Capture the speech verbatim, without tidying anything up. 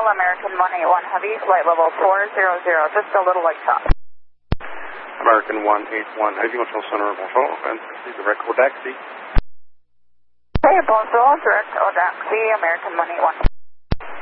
American one eight one Heavy, flight level four zero zero, just a little like top. American one eight one Heavy, Control Center, bonjour, and direct Odaxi. Hey, bonjour, direct Odaxi, American one eight one.